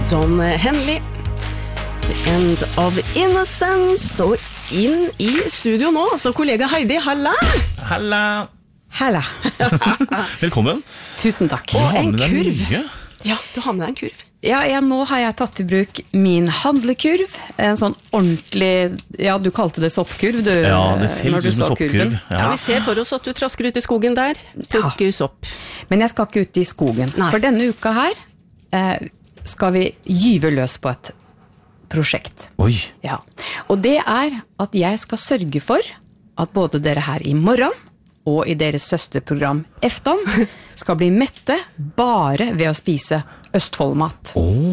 Don Henley, The End of Innocence. Og inn i studio nå, altså kollega Heidi, halla! Halla! Halla. Velkommen. Tusen takk. Og en kurv. Mye. Ja, du har med deg en kurv. Ja, nå har jeg tatt i bruk min handlekurv. En sånn ordentlig, ja, du kalte det soppkurv, du. Ja, det ser når ut du som så soppkurv. kurven. Ja. Vi ser for oss at du trasker ut i skogen der, plukker sopp. Men jeg skal ikke ut i skogen. Nei. For denne uka her skal vi gyve løs på et prosjekt. Oi. Ja. Og det er at jeg skal sørge for at både dere her i morgen og i deres søsterprogram Eftan skal bli mette bare ved å spise Østfoldmat.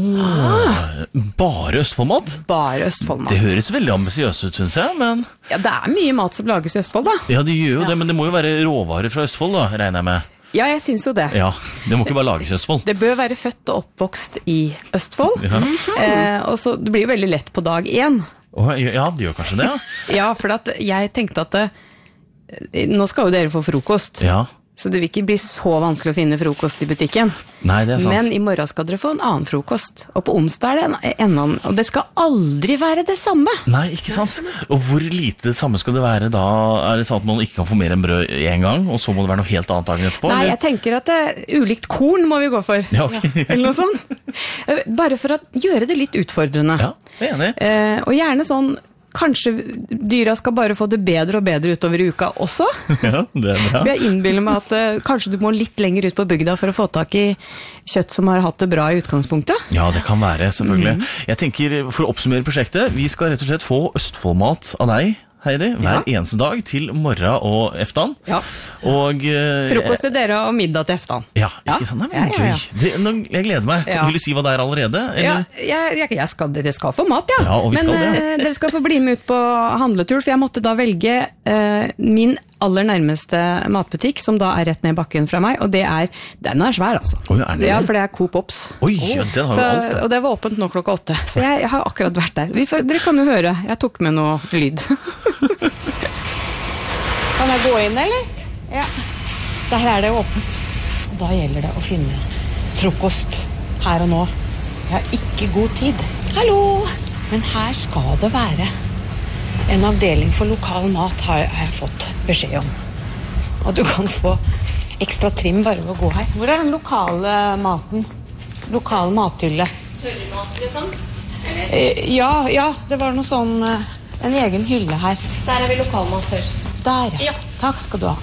Bare Østfoldmat? Bare Østfoldmat. Det høres veldig ambisiøst ut, synes jeg, men... Ja, det er mye mat som lages i Østfold, da. Ja, de gjør jo det, men det må jo være råvarer fra Østfold, da, regner jeg med. Ja, jeg synes jo det. Ja, det må ikke bare lages i Østfold. Det bør være født og oppvokst i Østfold. Ja. Og så det blir jo veldig lett på dag 1. Ja, de gjør kanskje det, ja. Ja, for at jeg tenkte at nå skal jo dere få frokost. Ja. Så det vil ikke bli så vanskelig å finne frokost i butikken. Nei, det er sant. Men i morgen skal dere få en annen frokost. Og på onsdag er det en annen. Og det skal aldri være det samme. Nei, ikke sant? Og hvor lite det samme skal det være da? Er det sånn at man ikke kan få mer enn brød en gang, og så må det være noe helt annet dagen etterpå? Nei, eller? jeg tenker at ulikt korn må vi gå for. Ja, ok. Eller noe sånt. Bare for å gjøre det litt utfordrende. Ja, jeg er enig. Og gjerne sånn, kanskje dyra skal bare få det bedre og bedre utover i uka også. Ja, det er bra. For jeg innbiller meg at kanskje du må litt lenger ut på bygda for å få tak i kjøtt som har hatt det bra i utgangspunktet. Ja, det kan være, selvfølgelig. Jeg tenker, for å oppsummere prosjektet, vi skal rett og slett få Østfoldmat av deg, Heidi, hver eneste dag til morgen og eftan. Ja. Og Frokost til dere og middag til eftan. Ja, ikke sant? Nei, men Ja. gøy. Jeg gleder meg. Ja. Vil du si hva det er allerede? Ja, Eller? dere skal få mat, ja. Ja, og vi Men skal det. dere skal få bli med ut på handletur, for jeg måtte da velge min aller nærmeste matbutikk, som da er rett ned bakken fra meg, og den er svær, altså. Oi, er det? Ja, for det er Coop Ops. Oi, ja, den har jo alt det. Og det var åpent nå klokka 8, så jeg har akkurat vært der. Dere kan jo høre, jeg tok med noe lyd. Kan jeg gå inn, eller? Ja. Der er det åpent. Da gjelder det å finne frokost her og nå. Jeg har ikke god tid. Hallo! Men her skal det være en avdeling for lokal mat, har jeg fått beskjed om. Og du kan få ekstra trim bare ved å gå her. Hvor er den lokale maten? Lokal mathylle. Tørremat, liksom? Ja, det var noe sånn, en egen hylle her. Der er vi lokalmat før. Der, ja. Takk skal du ha.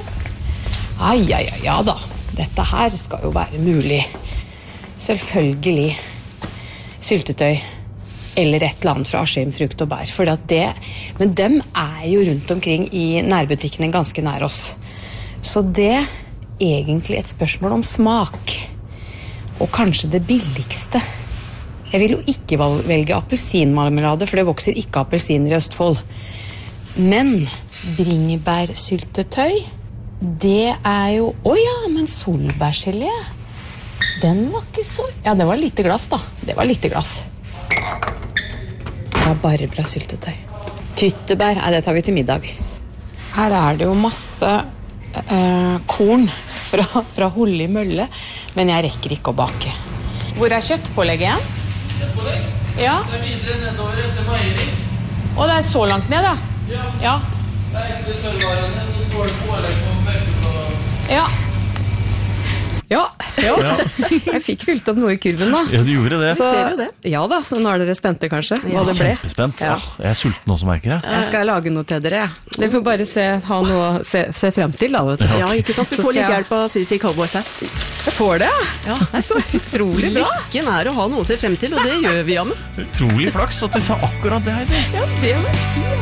Ja da. Dette her skal jo være mulig. Selvfølgelig syltetøy eller et eller annet fra Askim frukt og bær. Men dem er jo rundt omkring i nærbutikkene ganske nær oss. Så det er egentlig et spørsmål om smak. Og kanskje det billigste. Jeg vil jo ikke velge appelsinmarmelade, for det vokser ikke appelsiner i Østfold. Men bringebærsyltetøy, det er jo... men solbærgelé, den var ikke så... Ja, det var lite glass da. Det var lite glass. Rabarbrasyltetøy. Tyttebær, det tar vi til middag. Her er det jo masse korn fra Holli Mølle, men jeg rekker ikke å bake. Hvor er kjøttpålegget igjen? Kjøttpålegg? Ja. Det er videre nedover etter meiering. Og det er så langt ned, da? Ja. Det er etter tørrvarene, så står det pålegg på melkeblå. Ja. Jeg fikk fylt opp noe i kurven da. Ja, du gjorde det. Så, ser jo det. Ja da, så nå er dere spente kanskje, hva det ble. Kjempespent. Ja. Jeg er sulten også, merker jeg. Jeg skal lage noe til dere. Dere får bare ha noe å se frem til da, vet du. Ja, ikke sant? Du Så får skal litt jeg- hjelp av Sisi Cowboys her. Jeg får det, ja. Det er så utrolig bra. Lykken er å ha noe å se frem til, og det gjør vi, Jamen. Utrolig flaks at du sa akkurat det, Heidi. Ja, det må jeg si.